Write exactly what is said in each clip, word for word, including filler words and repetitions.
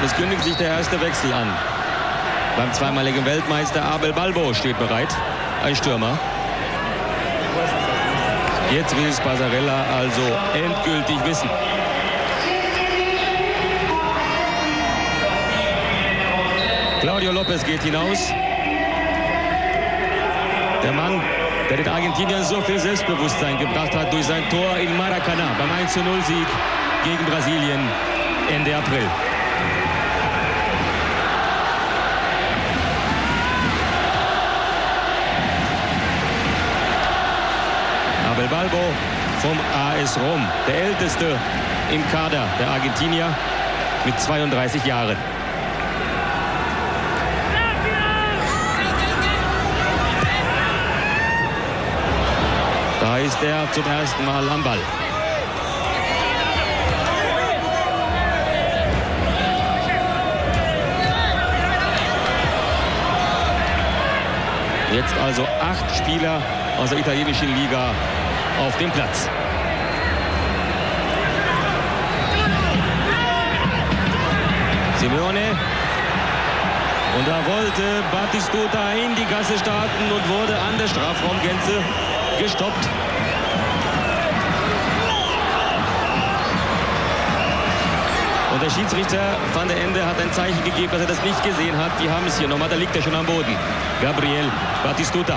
Und es kündigt sich der erste Wechsel an. Beim zweimaligen Weltmeister Abel Balbo steht bereit, ein Stürmer. Jetzt will es Passarella also endgültig wissen. Claudio Lopez geht hinaus. Der Mann, der den Argentiniern so viel Selbstbewusstsein gebracht hat durch sein Tor in Maracanã beim eins zu null Sieg gegen Brasilien Ende April. Abel Balbo vom A S Rom, der älteste im Kader der Argentinier mit zweiunddreißig Jahren. Da ist er zum ersten Mal am Ball. Jetzt also acht Spieler aus der italienischen Liga auf dem Platz. Simeone. Und da wollte Batistuta in die Gasse starten und wurde an der Strafraumgrenze gestoppt. Und der Schiedsrichter Van der Ende hat ein Zeichen gegeben, dass er das nicht gesehen hat. Die haben es hier nochmal, da liegt er schon am Boden. Gabriel Batistuta.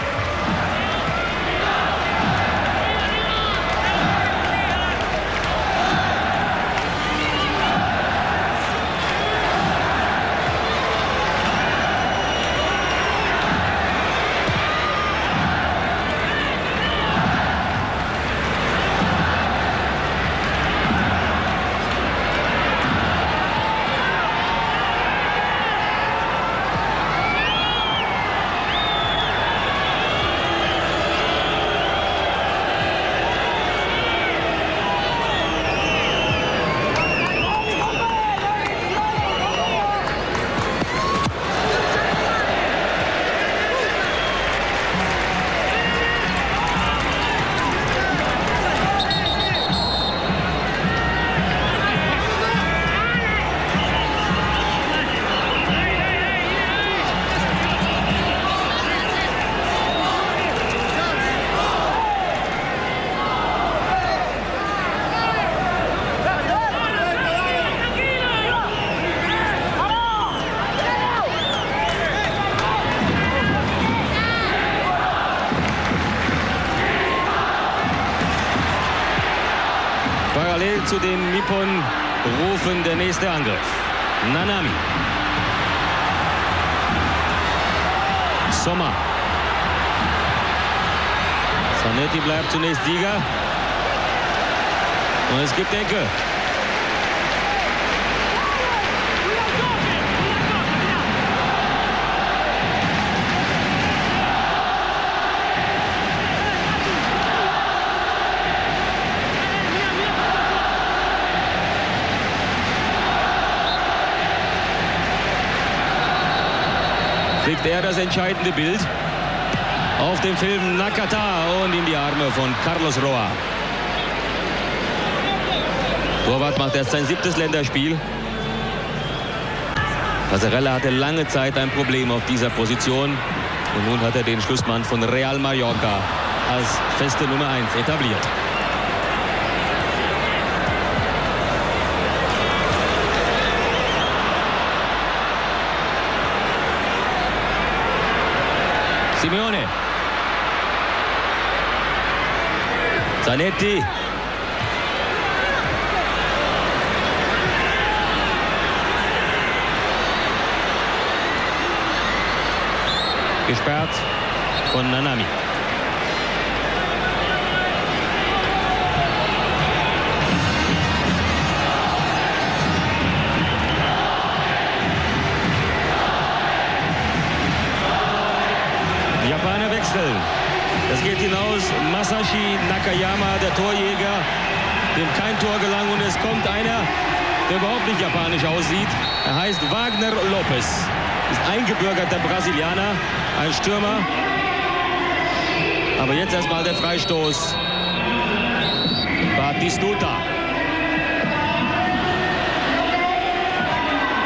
Parallel zu den Nippon rufen der nächste Angriff. Nanami. Sommer. Zanetti bleibt zunächst Sieger. Und es gibt Ecke. Kriegt er das entscheidende Bild auf dem Film Nakata und in die Arme von Carlos Roa. Torwart macht erst sein siebtes Länderspiel. Passarella hatte lange Zeit ein Problem auf dieser Position und nun hat er den Schlussmann von Real Mallorca als feste Nummer eins etabliert. Simeone. Zanetti. Gesperrt von Nanami. Japaner wechseln. Das geht hinaus. Masashi Nakayama, der Torjäger, dem kein Tor gelang. Und es kommt einer, der überhaupt nicht japanisch aussieht. Er heißt Wagner Lopez. Ist eingebürgerter Brasilianer, ein Stürmer. Aber jetzt erstmal der Freistoß. Batistuta.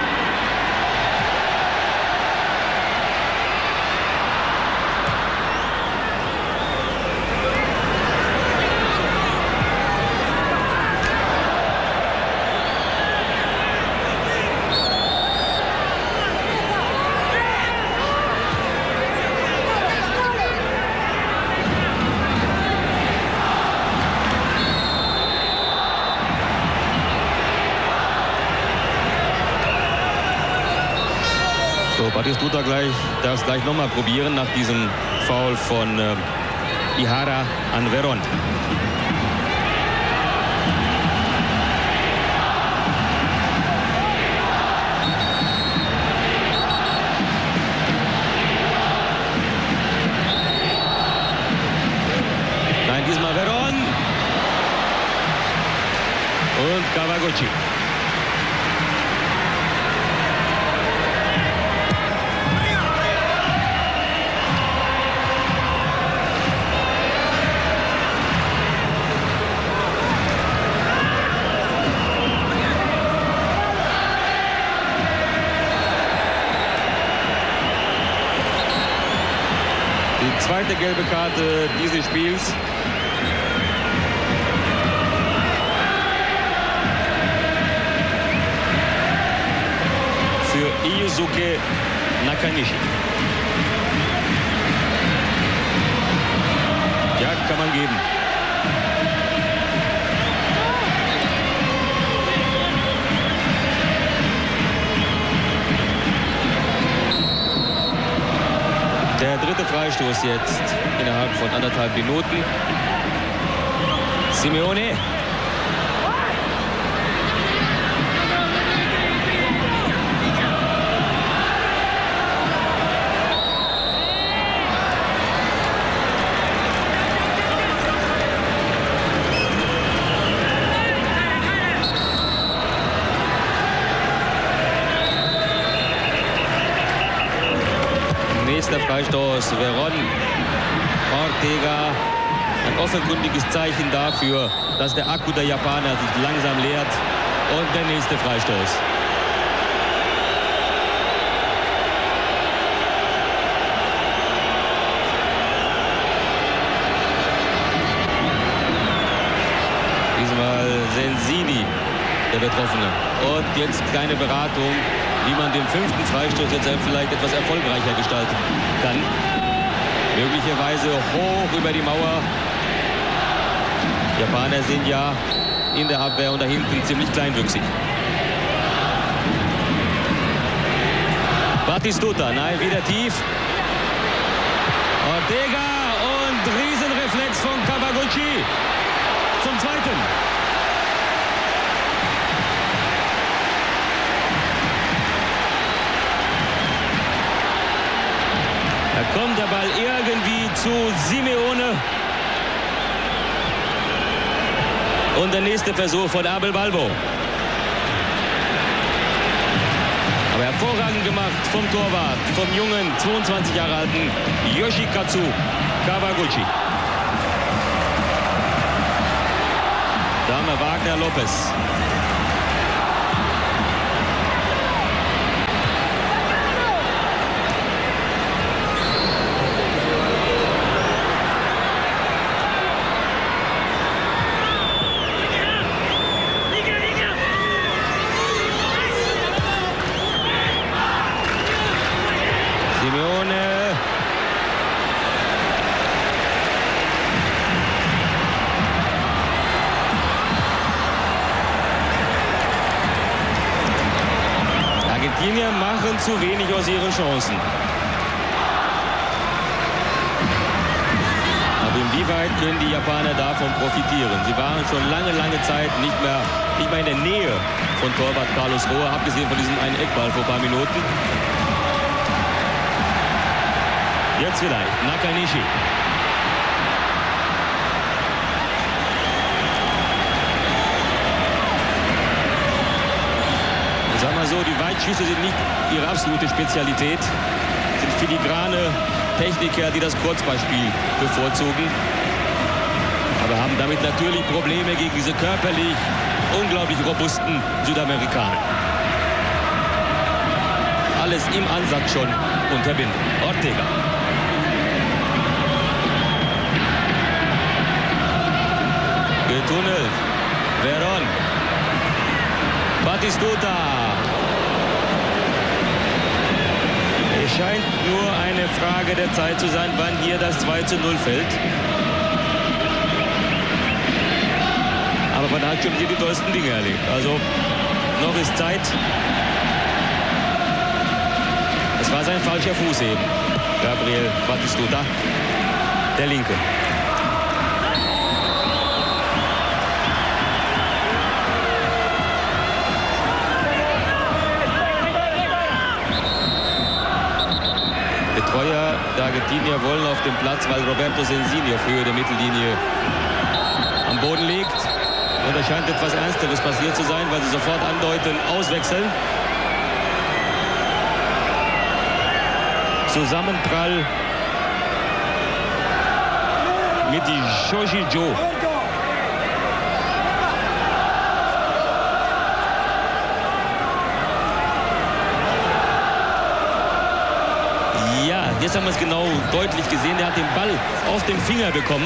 So, Batistuta gleich, darf es gleich nochmal probieren nach diesem Foul von äh, Ihara an Veron. Nein, diesmal Veron. Und Kawaguchi. Die zweite gelbe Karte dieses Spiels. Für Iyusuke Nakanishi. Ja, kann man geben. Der dritte Freistoß jetzt innerhalb von anderthalb Minuten. Simeone. Nächster Freistoß, Veron. Ortega. Ein offenkundiges Zeichen dafür, dass der Akku der Japaner sich langsam leert. Und der nächste Freistoß. Diesmal Sensini, der Betroffene. Und jetzt kleine Beratung, wie man den fünften Freistoß jetzt vielleicht etwas erfolgreicher gestalten kann. Möglicherweise hoch über die Mauer. Die Japaner sind ja in der Abwehr und da hinten ziemlich kleinwüchsig. Batistuta, nein, wieder tief. Ortega und Riesenreflex von Kawaguchi zum zweiten. Da kommt der Ball irgendwie zu Simeone. Und der nächste Versuch von Abel Balbo. Aber hervorragend gemacht vom Torwart, vom jungen, zweiundzwanzig Jahre alten Yoshikatsu Kawaguchi. Da haben wir Wagner Lopez. Argentinier machen zu wenig aus ihren Chancen. Aber inwieweit können die Japaner davon profitieren? Sie waren schon lange, lange Zeit nicht mehr, nicht mehr in der Nähe von Torwart Carlos Roa, abgesehen von diesem einen Eckball vor ein paar Minuten. Jetzt vielleicht Nakanishi. Sag mal so, die Weitschüsse sind nicht ihre absolute Spezialität. Sind filigrane Techniker, die das Kurzballspiel bevorzugen. Aber haben damit natürlich Probleme gegen diese körperlich unglaublich robusten Südamerikaner. Alles im Ansatz schon unterbinden. Ortega. Getunnelt. Veron. Batistuta. Es scheint nur eine Frage der Zeit zu sein, wann hier das zwei zu null fällt. Aber man hat schon hier die tollsten Dinge erlebt. Also noch ist Zeit. Das Das war sein falscher Fuß eben. Gabriel Batistuta, der Linke. Betreuer der Argentinier wollen auf dem Platz, weil Roberto Sensini auf Höhe der Mittellinie am Boden liegt. Und da scheint etwas Ernsteres passiert zu sein, weil sie sofort andeuten, auswechseln. Zusammenprall mit die Shoji Joe. Ja, jetzt haben wir es genau deutlich gesehen. Der hat den Ball auf den Finger bekommen,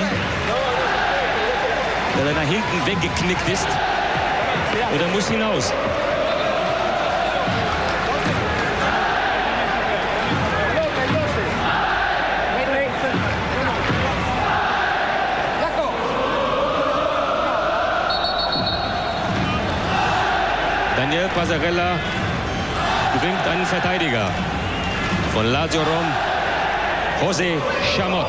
der nach hinten weggeknickt ist. Und er muss hinaus. Daniel Passarella bringt einen Verteidiger von Lazio Rom, José Chamot.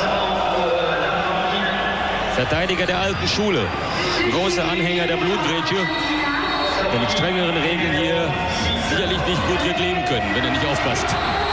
Verteidiger der alten Schule, große Anhänger der Blutgrätsche, der mit strengeren Regeln hier sicherlich nicht gut wird leben können, wenn er nicht aufpasst.